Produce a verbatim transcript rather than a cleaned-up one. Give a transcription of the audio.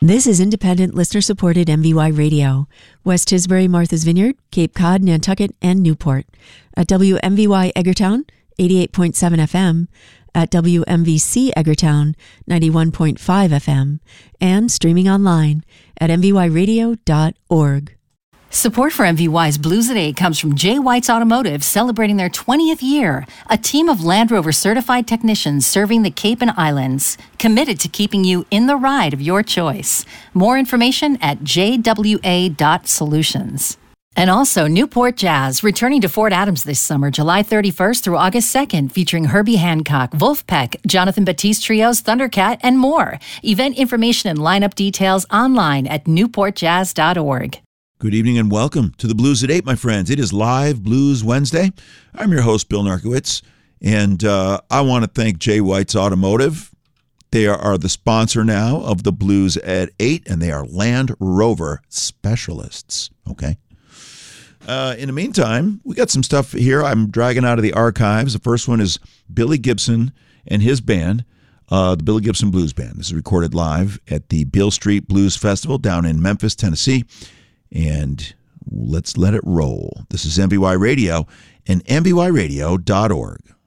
This is independent, listener-supported M V Y Radio. West Tisbury, Martha's Vineyard, Cape Cod, Nantucket, and Newport. At W M V Y Eggertown, eighty-eight point seven F M. At W M V C Eggertown, ninety-one point five F M. And streaming online at m v y radio dot org. Support for M V Y's Blues at eight comes from J. White's Automotive, celebrating their twentieth year. A team of Land Rover certified technicians serving the Cape and Islands, committed to keeping you in the ride of your choice. More information at j w a dot solutions. And also Newport Jazz, returning to Fort Adams this summer, July thirty-first through August second, featuring Herbie Hancock, Wolfpack, Jonathan Batiste Trios, Thundercat, and more. Event information and lineup details online at newport jazz dot org. Good evening and welcome to the Blues at eight, my friends. It is Live Blues Wednesday. I'm your host, Bill Narkowitz, and uh, I want to thank J. White's Automotive. They are the sponsor now of the Blues at eight, and they are Land Rover specialists, okay? Uh, in the meantime, we got some stuff here I'm dragging out of the archives. The first one is Billy Gibson and his band, uh, the Billy Gibson Blues Band. This is recorded live at the Beale Street Blues Festival down in Memphis, Tennessee. And let's let it roll. This is M V Y Radio and m v y radio dot org.